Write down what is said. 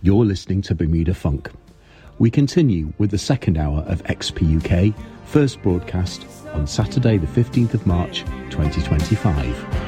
You're listening to Bermuda Funk. We continue with the second hour of XP UK, first broadcast on Saturday the 15th of March 2025.